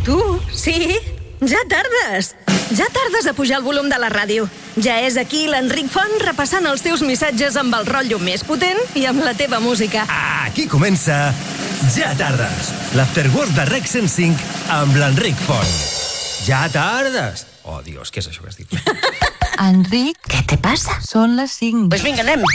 Tu, sí? Ja tardes. Ja tardes a pujar el volum de la ràdio. Ja és aquí l'Enric Font repassant els teus missatges amb el rotllo més potent i amb la teva música. Aquí comença Ja tardes, l'Afterwork de Rec 105 amb l'Enric Font. Ja tardes. Oh, Dios, què és això que estic fent? Enric, ¿Qué te pasa? són les 5. Pues vinga, anem.